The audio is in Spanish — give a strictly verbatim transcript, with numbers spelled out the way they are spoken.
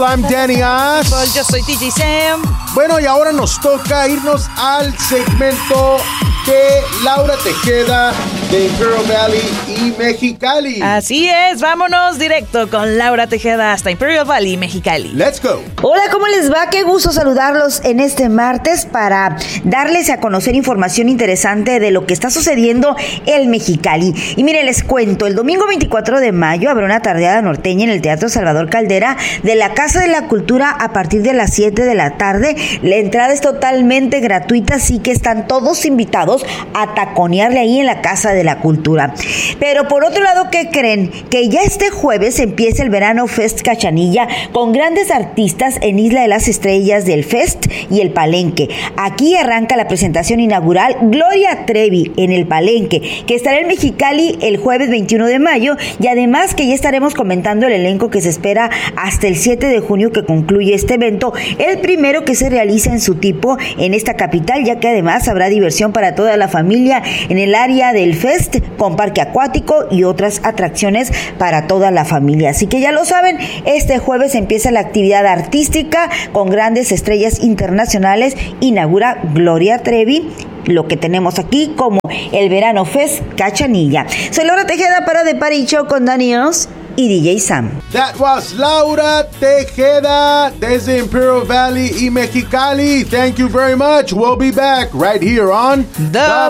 I'm Danny Oz. Yo soy D J Sam. Bueno, y ahora nos toca irnos al segmento de Laura Tejeda de Imperial Valley y Mexicali. Así es, vámonos directo con Laura Tejeda hasta Imperial Valley y Mexicali. Let's go. Hola, ¿cómo les va? Qué gusto saludarlos en este martes para darles a conocer información interesante de lo que está sucediendo en Mexicali. Y mire, les cuento, el domingo veinticuatro de mayo habrá una tardeada norteña en el Teatro Salvador Caldera de la Casa de la Cultura a partir de las siete de la tarde. La entrada es totalmente gratuita, así que están todos invitados a taconearle ahí en la Casa de la Cultura. Pero por otro lado, ¿qué creen? Que ya este jueves empieza el Verano Fest Cachanilla con grandes artistas en Isla de las Estrellas del Fest y el Palenque. Aquí arranca la presentación inaugural Gloria Trevi en el Palenque, que estará en Mexicali el jueves veintiuno de mayo, y además que ya estaremos comentando el elenco que se espera hasta el siete de junio que concluye este evento, el primero que se realiza en su tipo en esta capital, ya que además habrá diversión para toda la familia en el área del Fest con parque acuático y otras atracciones para toda la familia. Así que ya lo saben, este jueves empieza la actividad artística con grandes estrellas internacionales. Inaugura Gloria Trevi, lo que tenemos aquí como el Verano Fest Cachanilla. Soy Laura Tejeda para The Party Show con Danny Oz y D J Sam. That was Laura Tejeda desde Imperial Valley y Mexicali. Thank you very much. We'll be back right here on The